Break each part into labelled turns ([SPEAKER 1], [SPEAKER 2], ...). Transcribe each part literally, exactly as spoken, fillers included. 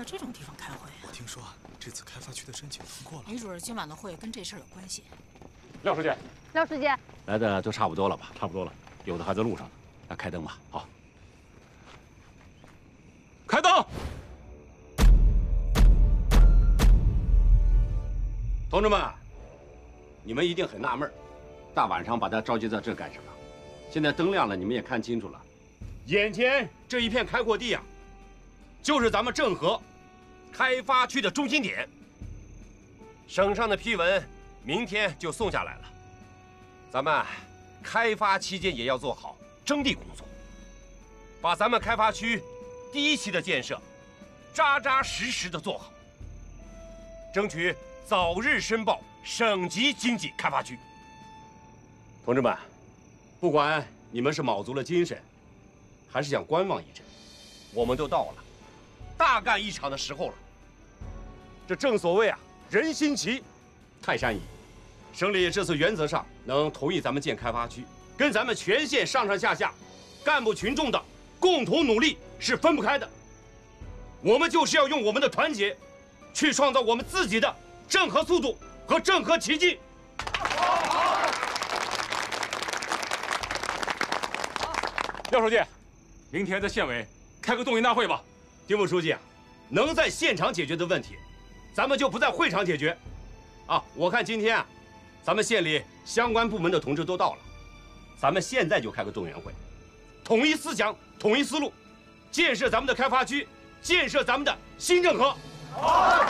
[SPEAKER 1] 在这种地方开会啊？
[SPEAKER 2] 我听说这次开发区的申请通过了。
[SPEAKER 1] 女主任今晚的会跟这事儿有关系。
[SPEAKER 3] 廖书记，
[SPEAKER 4] 廖书记，
[SPEAKER 5] 来的都差不多了吧？差不多了，有的还在路上呢。那开灯吧。好，
[SPEAKER 3] 开灯。
[SPEAKER 5] 同志们，你们一定很纳闷，大晚上把他召集到这干什么？现在灯亮了，你们也看清楚了，眼前这一片开阔地啊，就是咱们郑和开发区的中心点。省上的批文明天就送下来了，咱们开发期间也要做好征地工作，把咱们开发区第一期的建设扎扎实实的做好，争取早日申报省级经济开发区。同志们，不管你们是卯足了精神，还是想观望一阵，我们都到了大干一场的时候了。这正所谓啊，人心齐，泰山移。省里这次原则上能同意咱们建开发区，跟咱们全县上上下下干部群众的共同努力是分不开的。我们就是要用我们的团结，去创造我们自己的郑和速度和郑和奇迹。
[SPEAKER 3] 廖书记，明天在县委开个动员大会吧。
[SPEAKER 5] 丁副书记啊，能在现场解决的问题，咱们就不在会场解决。啊，我看今天啊，咱们县里相关部门的同志都到了，咱们现在就开个动员会，统一思想，统一思路，建设咱们的开发区，建设咱们的新郑和。好。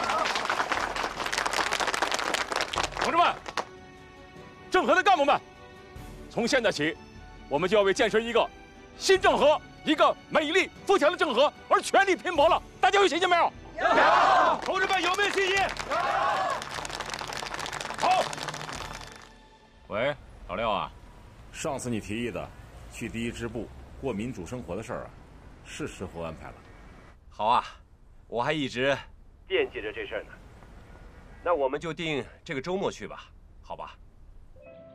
[SPEAKER 3] 同志们，郑和的干部们，从现在起，我们就要为建设一个新郑和，一个美丽富强的郑和而全力拼搏了。大家有信心没有？
[SPEAKER 5] 有。同志们有没有信心？有。好。
[SPEAKER 6] 喂，老廖啊，上次你提议的去第一支部过民主生活的事儿啊，是时候安排了。
[SPEAKER 5] 好啊，我还一直惦记着这事儿呢。那我们就定这个周末去吧，好吧？